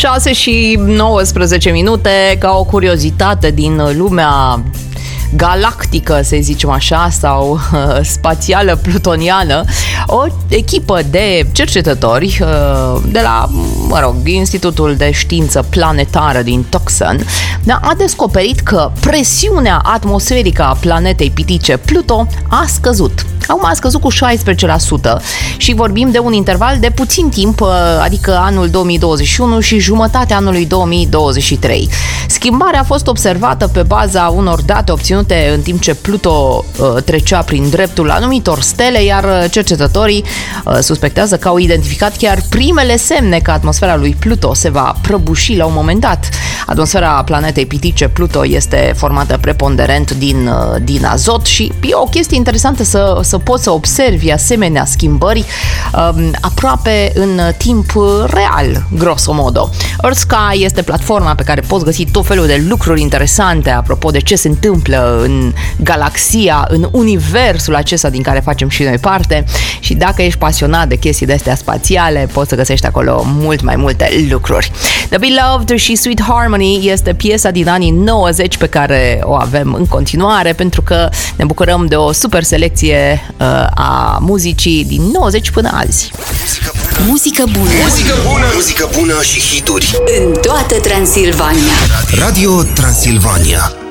6:19, ca o curiozitate din lumea galactică, să zicem așa, sau spațială plutoniană, o echipă de cercetători de la, Institutul de Știință Planetară din Tucson a descoperit că presiunea atmosferică a planetei pitice Pluto a scăzut. Acum a scăzut cu 16% și vorbim de un interval de puțin timp, adică anul 2021 și jumătatea anului 2023. Schimbarea a fost observată pe baza unor date obținute în timp ce Pluto trecea prin dreptul anumitor stele, iar cercetătorii suspectează că au identificat chiar primele semne că atmosfera lui Pluto se va prăbuși la un moment dat. Atmosfera planetei pitice Pluto este formată preponderent din azot și e o chestie interesantă să poți să observi asemenea schimbări aproape în timp real, grosomodo. Earth Sky este platforma pe care poți găsi tot felul de lucruri interesante apropo de ce se întâmplă în galaxia, în universul acesta din care facem și noi parte, și dacă ești pasionat de chestii de astea spațiale, poți să găsești acolo mult mai multe lucruri. The Beloved și Sweet Harmony este piesa din anii 90 pe care o avem în continuare, pentru că ne bucurăm de o super selecție a muzicii din 90 până azi. Muzică bună. Muzică bună. Muzică bună și hituri în toată Transilvania. Radio Transilvania.